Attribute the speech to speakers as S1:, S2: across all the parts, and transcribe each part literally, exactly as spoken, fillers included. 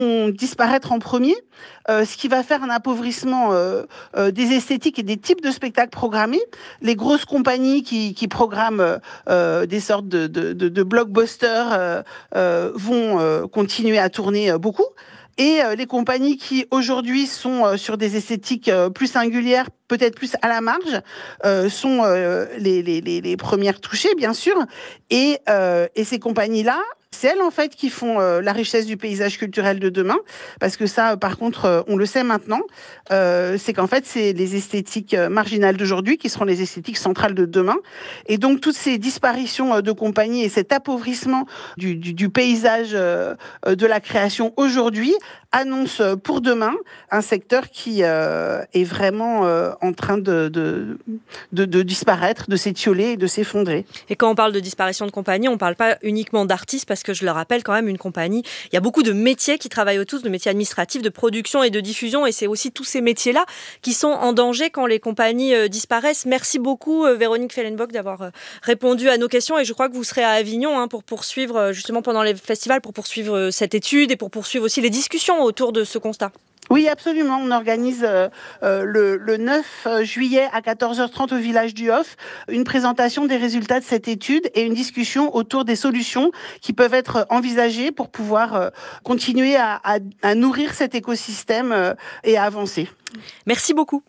S1: vont disparaître en premier, euh, ce qui va faire un appauvrissement euh, euh, des esthétiques et des types de spectacles programmés. Les grosses compagnies qui, qui programment euh, des sortes de, de, de, de blockbusters euh, euh, vont euh, continuer à tourner euh, beaucoup. Et euh, les compagnies qui aujourd'hui sont euh, sur des esthétiques euh, plus singulières, peut-être plus à la marge, euh, sont euh, les, les, les, les premières touchées, bien sûr. Et, euh, et ces compagnies-là, c'est elles, en fait, qui font euh, la richesse du paysage culturel de demain. Parce que ça, par contre, euh, on le sait maintenant, euh, c'est qu'en fait, c'est les esthétiques euh, marginales d'aujourd'hui qui seront les esthétiques centrales de demain. Et donc, toutes ces disparitions euh, de compagnies et cet appauvrissement du, du, du paysage euh, de la création aujourd'hui annonce pour demain un secteur qui euh, est vraiment euh, en train de, de, de, de disparaître, de s'étioler et de s'effondrer.
S2: Et quand on parle de disparition de compagnie, on ne parle pas uniquement d'artistes, parce que je le rappelle quand même, une compagnie, il y a beaucoup de métiers qui travaillent autour, de métiers administratifs, de production et de diffusion, et c'est aussi tous ces métiers-là qui sont en danger quand les compagnies euh, disparaissent. Merci beaucoup euh, Véronique Fellenbock d'avoir euh, répondu à nos questions, et je crois que vous serez à Avignon hein, pour poursuivre, euh, justement pendant les festivals, pour poursuivre euh, cette étude et pour poursuivre aussi les discussions autour de ce constat.
S1: Oui, absolument. On organise euh, euh, le, le neuf juillet à quatorze heures trente au village du Hof une présentation des résultats de cette étude et une discussion autour des solutions qui peuvent être envisagées pour pouvoir euh, continuer à, à, à nourrir cet écosystème euh, et à avancer.
S2: Merci beaucoup.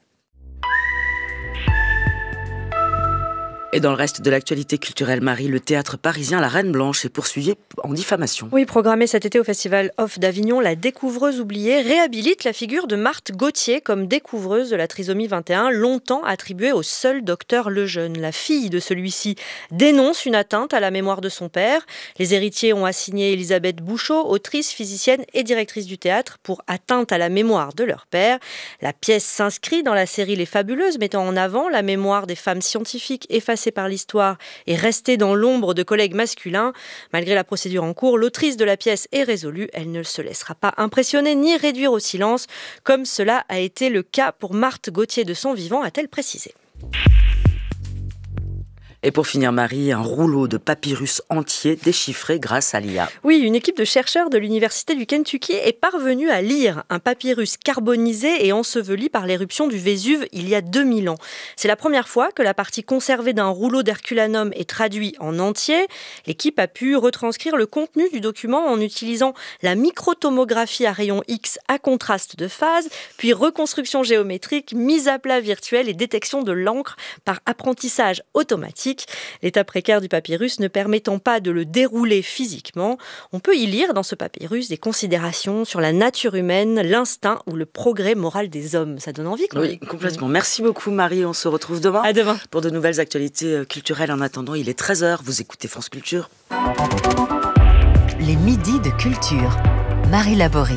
S3: Et dans le reste de l'actualité culturelle, Marie, le théâtre parisien La Reine Blanche est poursuivi en diffamation.
S2: Oui, programmé cet été au Festival Off d'Avignon, la découvreuse oubliée réhabilite la figure de Marthe Gauthier comme découvreuse de la trisomie vingt et un, longtemps attribuée au seul docteur Lejeune. La fille de celui-ci dénonce une atteinte à la mémoire de son père. Les héritiers ont assigné Elisabeth Bouchot, autrice, physicienne et directrice du théâtre, pour atteinte à la mémoire de leur père. La pièce s'inscrit dans la série Les Fabuleuses, mettant en avant la mémoire des femmes scientifiques effacées par l'histoire et restée dans l'ombre de collègues masculins. Malgré la procédure en cours, l'autrice de la pièce est résolue. Elle ne se laissera pas impressionner ni réduire au silence, comme cela a été le cas pour Marthe Gauthier de son vivant, a-t-elle précisé.
S3: Et pour finir, Marie, un rouleau de papyrus entier déchiffré grâce à l'I A.
S2: Oui, une équipe de chercheurs de l'université du Kentucky est parvenue à lire un papyrus carbonisé et enseveli par l'éruption du Vésuve il y a deux mille ans. C'est la première fois que la partie conservée d'un rouleau d'Herculanum est traduite en entier. L'équipe a pu retranscrire le contenu du document en utilisant la microtomographie à rayon X à contraste de phase, puis reconstruction géométrique, mise à plat virtuelle et détection de l'encre par apprentissage automatique. L'état précaire du papyrus ne permettant pas de le dérouler physiquement, on peut y lire dans ce papyrus des considérations sur la nature humaine, l'instinct ou le progrès moral des hommes. Ça donne envie quand même.
S3: Oui, complètement. Merci beaucoup Marie, on se retrouve demain.
S2: À demain.
S3: Pour de nouvelles actualités culturelles. En attendant, il est treize heures, vous écoutez France Culture.
S4: Les midis de culture. Marie Laborie.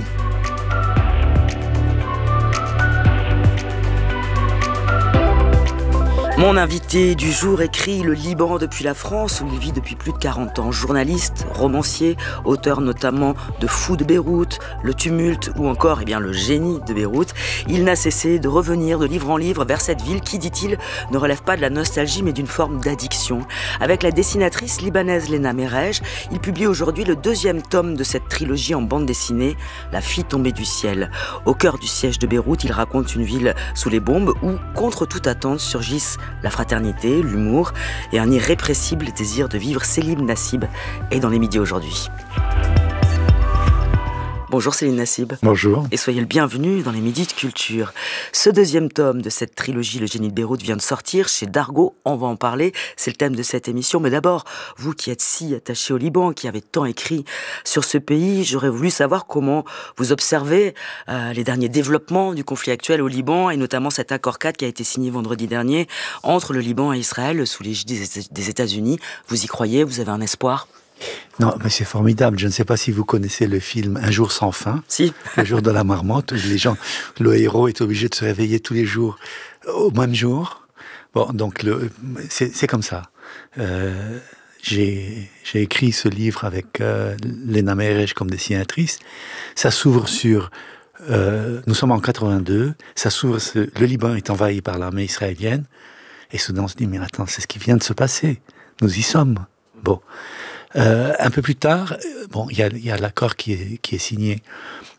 S3: Mon invité du jour écrit le Liban depuis la France, où il vit depuis plus de quarante ans. Journaliste, romancier, auteur notamment de Fou de Beyrouth, Le Tumulte ou encore eh bien, Le Génie de Beyrouth. Il n'a cessé de revenir de livre en livre vers cette ville qui, dit-il, ne relève pas de la nostalgie mais d'une forme d'addiction. Avec la dessinatrice libanaise Lena Merej, il publie aujourd'hui le deuxième tome de cette trilogie en bande dessinée, La fille tombée du ciel. Au cœur du siège de Beyrouth, il raconte une ville sous les bombes où, contre toute attente, surgissent la fraternité, l'humour et un irrépressible désir de vivre. Céline Nassib est dans les midis aujourd'hui. Bonjour Céline Nassib.
S5: Bonjour.
S3: Et soyez le bienvenu dans les midis de culture. Ce deuxième tome de cette trilogie, Le Génie de Beyrouth, vient de sortir chez Dargaud. On va en parler, c'est le thème de cette émission. Mais d'abord, vous qui êtes si attaché au Liban, qui avez tant écrit sur ce pays, j'aurais voulu savoir comment vous observez euh, les derniers développements du conflit actuel au Liban, et notamment cet accord cadre qui a été signé vendredi dernier entre le Liban et Israël sous l'égide des États-Unis. Vous y croyez? Vous avez un espoir?
S5: Non, mais c'est formidable. Je ne sais pas si vous connaissez le film Un jour sans fin.
S3: Si.
S5: Le jour de la marmotte, où les gens, le héros est obligé de se réveiller tous les jours au même jour. Bon, donc le, c'est, c'est comme ça. Euh, j'ai, j'ai écrit ce livre avec euh, Lena Merej comme dessinatrice. Ça s'ouvre sur... Euh, nous sommes en quatre-vingt-deux. Ça s'ouvre sur, le Liban est envahi par l'armée israélienne. Et soudain, on se dit, mais attends, c'est ce qui vient de se passer. Nous y sommes. Bon. Euh, un peu plus tard, bon, il y a, y a l'accord qui est, qui est signé